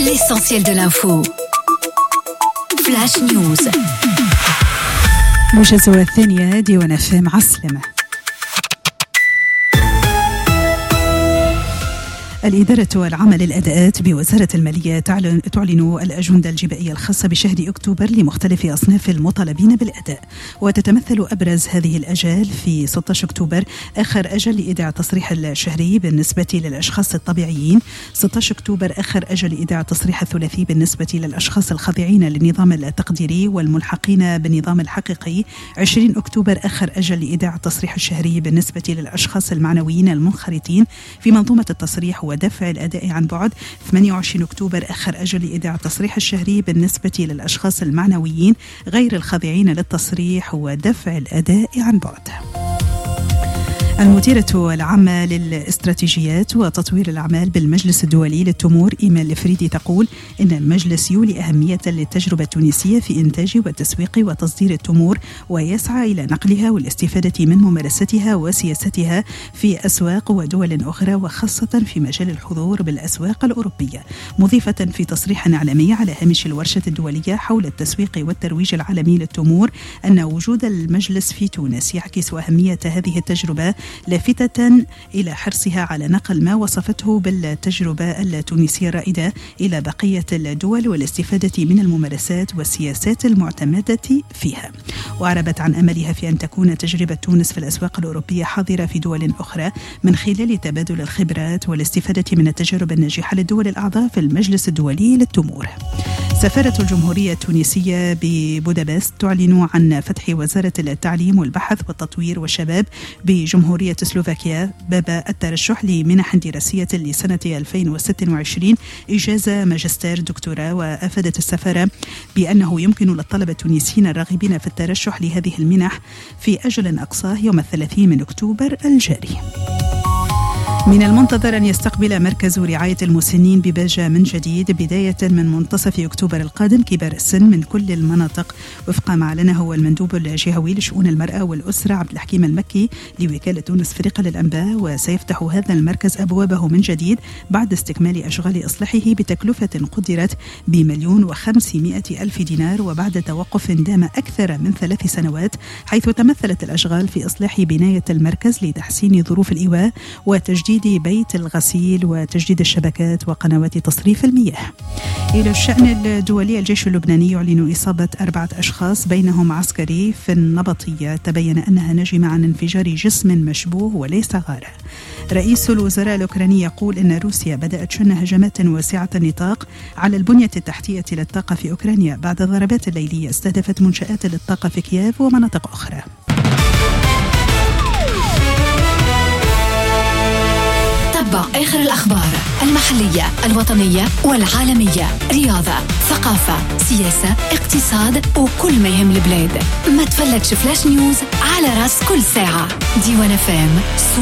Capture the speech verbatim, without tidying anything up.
l'essentiel de l'info. Flash News. موجز الثانية ديوان فام عسلمة. الإدارة العامة للأداءات بوزارة المالية تعلن, تعلن الأجندة الجبائية الخاصة بشهر أكتوبر لمختلف أصناف المطالبين بالأداء، وتتمثل أبرز هذه الأجال في ستة عشر أكتوبر آخر أجل لإيداع التصريح الشهري بالنسبة للأشخاص الطبيعيين، ستة عشر أكتوبر آخر أجل لإيداع التصريح الثلاثي بالنسبة للأشخاص الخاضعين للنظام التقديري والملحقين بالنظام الحقيقي، عشرين أكتوبر آخر أجل لإيداع التصريح الشهري بالنسبة للأشخاص المعنويين المنخرطين في منظومة التصريح ودفع الأداء عن بعد، ثمانية وعشرين أكتوبر آخر أجل لإيداع التصريح الشهري بالنسبة للأشخاص المعنويين غير الخاضعين للتصريح ودفع الأداء عن بعد. المديرة العامة للاستراتيجيات وتطوير الأعمال بالمجلس الدولي للتمور إيمان الفريدي تقول إن المجلس يولي أهمية للتجربة التونسية في إنتاج وتسويق وتصدير التمور، ويسعى إلى نقلها والاستفادة من ممارستها وسياستها في أسواق ودول أخرى، وخاصة في مجال الحضور بالأسواق الأوروبية، مضيفة في تصريح إعلامي على هامش الورشة الدولية حول التسويق والترويج العالمي للتمور أن وجود المجلس في تونس يعكس أهمية هذه التجربة، لافتة إلى حرصها على نقل ما وصفته بالتجربة التونسية الرائدة إلى بقية الدول والاستفادة من الممارسات والسياسات المعتمدة فيها. وأعربت عن أملها في أن تكون تجربة تونس في الأسواق الأوروبية حاضرة في دول أخرى من خلال تبادل الخبرات والاستفادة من التجارب الناجحة للدول الأعضاء في المجلس الدولي للتمور. سفارة الجمهورية التونسية ببودابست تعلن عن فتح وزارة التعليم والبحث والتطوير والشباب بجمهورية سلوفاكيا باب الترشح لمنح دراسية لسنة ألفين وستة وعشرين إجازة ماجستير دكتوراه، وأفادت السفارة بأنه يمكن للطلبة التونسيين الراغبين في الترشح لهذه المنح في أجل أقصاه يوم الثلاثين من أكتوبر الجاري. من المنتظر أن يستقبل مركز رعاية المسنين بباجة من جديد بداية من منتصف أكتوبر القادم كبار السن من كل المناطق، وفق ما أعلنه المندوب الجهوي لشؤون المرأة والأسرة عبد الحكيم المكي لوكالة تونس فريق للأنباء. وسيفتح هذا المركز أبوابه من جديد بعد استكمال أشغال إصلاحه بتكلفة قدرت بمليون وخمسمائة ألف دينار، وبعد توقف دام أكثر من ثلاث سنوات، حيث تمثلت الأشغال في إصلاح بناية المركز لتحسين ظروف الإيواء وتجديد بيت الغسيل وتجديد الشبكات وقنوات تصريف المياه. إلى الشأن الدولي، الجيش اللبناني يعلن إصابة أربعة أشخاص بينهم عسكري في النبطية تبين أنها نجمة عن انفجار جسم مشبوه وليس غارة. رئيس الوزراء الأوكراني يقول إن روسيا بدأت شن هجمات واسعة النطاق على البنية التحتية للطاقة في أوكرانيا بعد ضربات ليلية استهدفت منشآت للطاقة في كييف ومناطق أخرى. تابع آخر الأخبار المحلية الوطنية والعالمية، رياضة، ثقافة، سياسة، اقتصاد وكل ما يهم البلاد. ما تفلتش فلاش نيوز على راس كل ساعة. ديوان فام.